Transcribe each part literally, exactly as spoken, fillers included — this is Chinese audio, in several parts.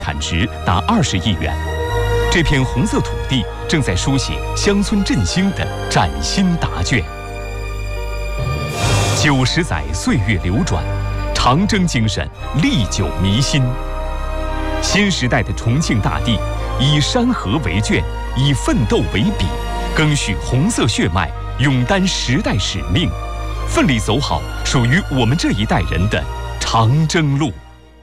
产值达二十亿元。这片红色土地正在书写乡村振兴的崭新答卷。九十载岁月流转，长征精神历久弥新。新时代的重庆大地，以山河为卷，以奋斗为笔，赓续红色血脉，勇担时代使命，奋力走好属于我们这一代人的长征路。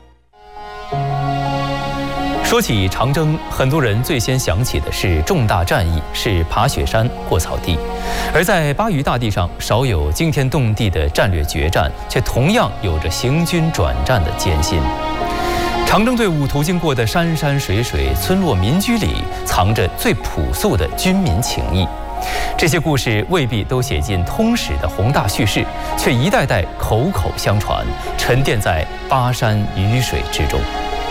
说起长征，很多人最先想起的是重大战役，是爬雪山、过草地。而在巴渝大地上，少有惊天动地的战略决战，却同样有着行军转战的艰辛。长征队伍途经过的山山水水、村落民居里，藏着最朴素的军民情谊。这些故事未必都写进通史的宏大叙事，却一代代口口相传，沉淀在巴山雨水之中。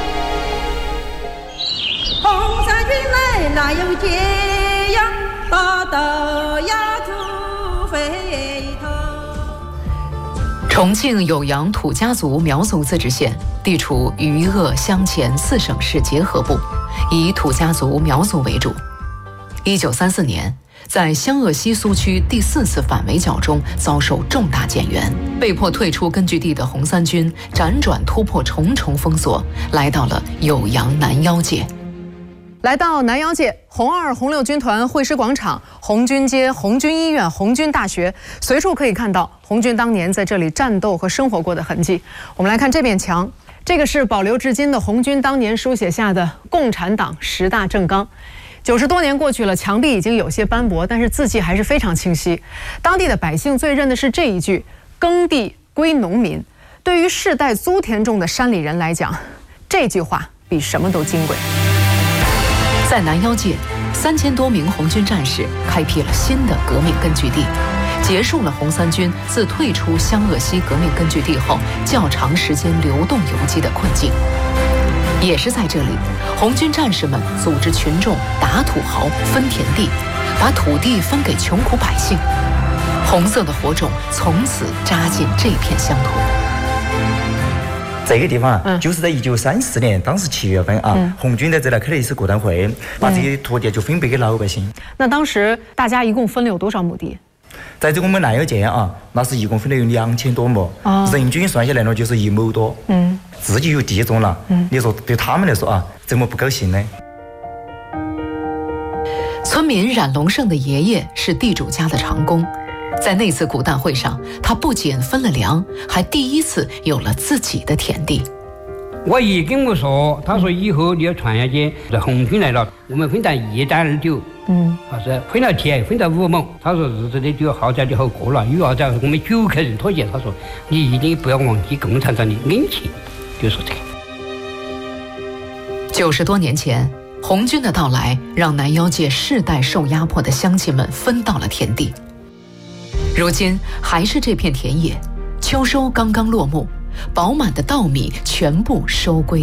红三军来哪有解呀？大刀呀土飞头。 重庆酉阳土家族苗族自治县地处渝鄂湘黔四省市结合部，以土家族苗族为主。一九三四年，在湘鄂西苏区第四次反围剿中遭受重大减员，被迫退出根据地的红三军辗转突破重重封锁，来到了酉阳南腰界。 来到南腰界，红二、红六军团会师广场、红军街、红军医院、红军大学，随处可以看到红军当年在这里战斗和生活过的痕迹。我们来看这面墙，这个是保留至今的红军当年书写下的共产党十大政纲。九十多年过去了，墙壁已经有些斑驳，但是字迹还是非常清晰。当地的百姓最认的是这一句：耕地归农民。对于世代租田种的山里人来讲，这句话比什么都金贵。 在南腰界，三千多名红军战士开辟了新的革命根据地，结束了红三军自退出湘鄂西革命根据地后较长时间流动游击的困境。也是在这里，红军战士们组织群众打土豪、分田地，把土地分给穷苦百姓。红色的火种从此扎进这片乡土。 这个地方啊， 嗯、 就是在一九三四年，当时七月份啊，嗯、红军在这里开了一次过堂会，把这些土地就分配给老百姓。 嗯、那当时大家一共分了有多少亩地？ 在这个我们南腰界啊，那是一共分了有两千多亩，哦、人均算下来呢就是一亩多。嗯，自己有地种了，嗯，你说对他们来说啊，怎么不高兴呢？ 村民冉龙胜的爷爷是地主家的长工。在那次古诞会上，他不仅分了粮，还第一次有了自己的田地。 我爷跟我说，他说以后你要传下去，这红军来了，我们分到一担二九，嗯，他说分到田，分到五亩。他说日子的就好在就好过了，又要在我们九口人妥协。他说你一定不要忘记共产党的恩情，就说这个。 九十多年前，红军的到来让南腰界世代受压迫的乡亲们分到了田地。如今还是这片田野，秋收刚刚落幕，饱满的稻米全部收归